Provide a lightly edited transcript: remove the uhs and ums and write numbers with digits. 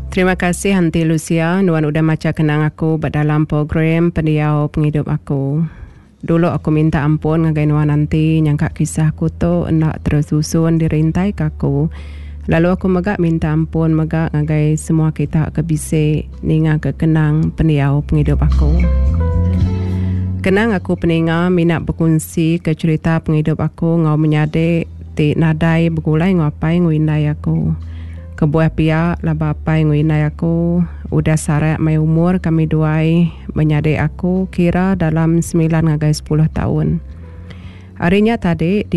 Terima kasih Hanti Lucia, Nuan udah macam kenang aku dalam program pendiau penghidup aku. Dulu aku minta ampun ngagai Nuan nanti nyangka kisah aku tu nak terus susun dirintai kaku. Lalu aku megak minta ampun megak ngagai semua kita kebise ninga kekenang pendiau penghidup aku. Kenang aku peninga minat berkongsi ke cerita penghidup aku ngau menyade ti nadai begulai ngapai nguindai aku. Kebuah pihak laba apa yang nguinai aku udah sarat mai umur kami duai menyade aku kira dalam 9 hingga 10 tahun. Harinya tadi